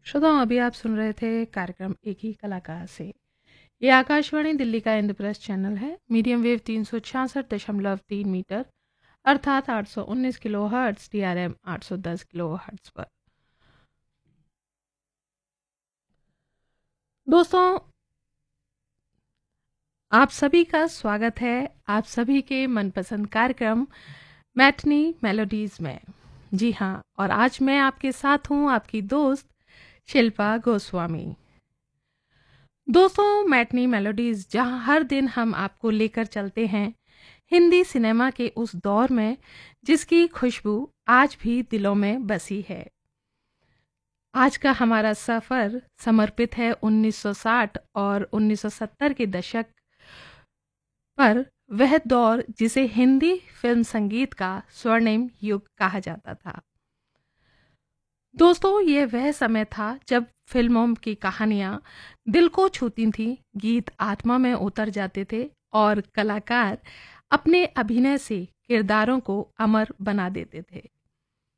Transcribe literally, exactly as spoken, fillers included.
श्रोताओं, अभी आप सुन रहे थे कार्यक्रम एक ही कलाकार से। ये आकाशवाणी दिल्ली का इंद्रप्रस्थ चैनल है। मीडियम वेव तीन सौ छियासठ दशमलव तीन मीटर अर्थात आठ सौ उन्नीस kilo hertz, D R M आठ सौ दस किलो हर्ट्स पर। दोस्तों, आप सभी का स्वागत है आप सभी के मनपसंद कार्यक्रम मैटनी मेलोडीज में। जी हाँ, और आज मैं आपके साथ हूँ, आपकी दोस्त शिल्पा गोस्वामी। दोस्तों, मैटनी मेलोडीज जहां हर दिन हम आपको लेकर चलते हैं हिंदी सिनेमा के उस दौर में जिसकी खुशबू आज भी दिलों में बसी है। आज का हमारा सफर समर्पित है उन्नीस सौ साठ और उन्नीस सौ सत्तर के दशक पर, वह दौर जिसे हिंदी फिल्म संगीत का स्वर्णिम युग कहा जाता था। दोस्तों, ये वह समय था जब फिल्मों की कहानियां दिल को छूती थीं, गीत आत्मा में उतर जाते थे और कलाकार अपने अभिनय से किरदारों को अमर बना देते थे।